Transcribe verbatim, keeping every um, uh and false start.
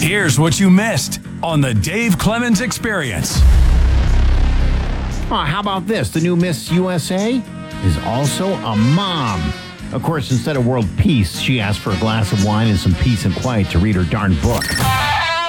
Here's what you missed on the Dave Clemens Experience. Oh, how about this? The new Miss U S A is also a mom. Of course, instead of world peace, she asked for a glass of wine and some peace and quiet to read her darn book.